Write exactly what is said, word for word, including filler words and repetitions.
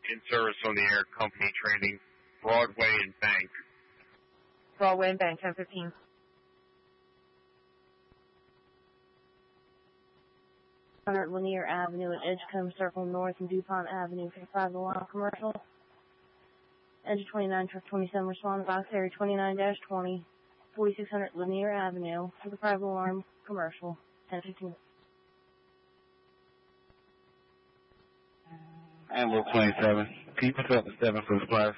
in service on the air, company training, Broadway and Bank. Broadway and Bank, ten fifteen. one hundred Lanier Avenue and Edgecombe Circle North and DuPont Avenue for the private alarm commercial. Engine twenty-nine, truck twenty-seven, respond box area twenty-nine dash twenty, forty-six hundred Lanier Avenue for the private alarm commercial, ten fifteen. Ambulance twenty-seven, can you put up the seven for the supplies?